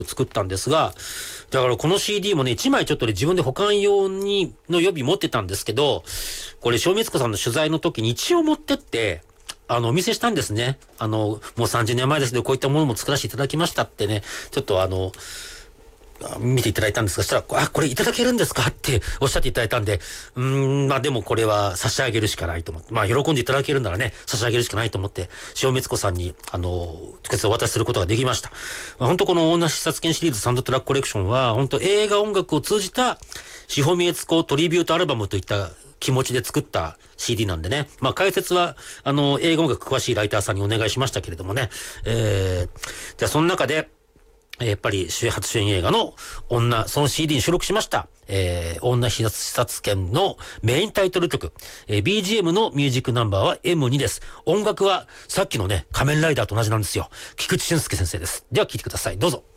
作ったんですが、だからこの CD もね、1枚ちょっとね、自分で保管用に、の予備持ってたんですけど、これ、塩光子さんの取材の時に一応持ってって、お見せしたんですね。もう30年前ですけど、こういったものも作らせていただきましたってね、ちょっと見ていただいたんですが、そしたら、これいただけるんですかっておっしゃっていただいたんで、まあでもこれは差し上げるしかないと思って、まあ喜んでいただけるならね、差し上げるしかないと思って、塩光子さんに、直接お渡しすることができました。まあ、本当この女視察犬シリーズサウンドトラックコレクションは、本当映画音楽を通じた、司法光子トリビュートアルバムといった気持ちで作った CD なんでね。まあ解説は、映画音楽詳しいライターさんにお願いしましたけれどもね。じゃあその中で、やっぱり初主演映画の女、その CD に収録しました、女視察犬のメインタイトル曲、BGM のミュージックナンバーは M2 です。音楽はさっきのね、仮面ライダーと同じなんですよ。菊池俊介先生です。では聴いてください。どうぞ。